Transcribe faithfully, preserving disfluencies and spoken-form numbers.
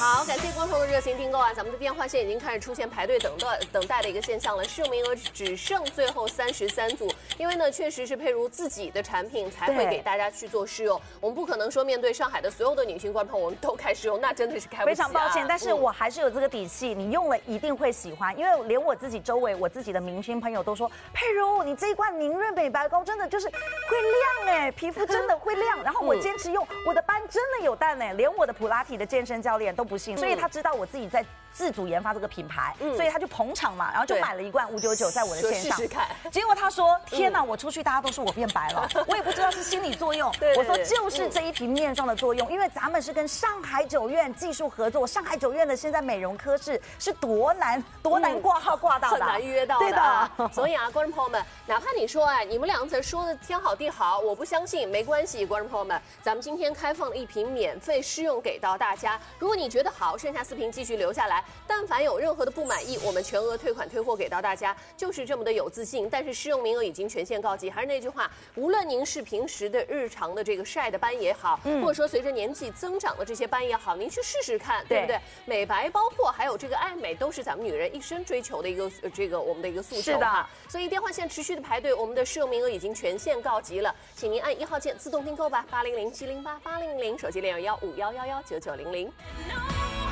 好，感谢观众的热情订购啊！咱们的电话线已经开始出现排队等待等待的一个现象了，试用名额只剩最后三十三组。因为呢，确实是佩如自己的产品才会给大家去做试用，我们不可能说面对上海的所有的女性观众朋友，我们都开试用，那真的是开不起、啊。 非常抱歉，但是我还是有这个底气，你用了一定会喜欢，因为连我自己周围我自己的明星朋友都说，佩如你这一罐凝润美白膏真的就是会亮哎，皮肤真的会亮。然后我坚持用，我的斑真的有淡哎，连我的普拉提的健身教练都不信，所以他知道我自己在自主研发这个品牌，嗯、所以他就捧场嘛，然后就买了一罐五九九在我的线上， 试试看。 结果他说：“天哪，我出去大家都说我变白了，我也不知道是心理作用。”我说就是这一瓶面霜的作用，因为咱们是跟上海九院技术合作，上海九院的现在美容科室是多难多难挂号挂到的， 很难预约到的。对的，所以啊，观众朋友们，哪怕你说哎，你们两个说的天好地好，我不相信，没关系，观众朋友们，咱们今天开放了一瓶免费试用给到大家。如果你觉得好，剩下四瓶继续留下来。但凡有任何的不满意，我们全额退款退货给到大家，就是这么的有自信。但是试用名额已经全线告急，还是那句话，无论您是平时的日常的这个晒的斑也好，嗯、或者说随着年纪增长的这些斑也好，您去试试看，对不对？美白包括还有这个爱美，都是咱们女人一生追求的一个这个我们的一个诉求。 是的， 所以电话线持续的排队，我们的试用名额已经全线告急了，请您按一号键自动订购吧，八零零七零八八零零，手机零二幺五幺幺幺九九零零。